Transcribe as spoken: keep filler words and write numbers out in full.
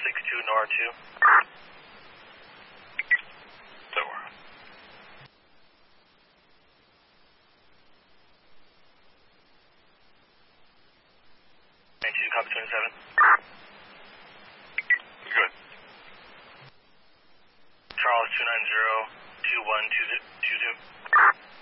six two Nora two. Door. nineteen, copy twenty-seven. Good. Charles two nine zero two one two zero.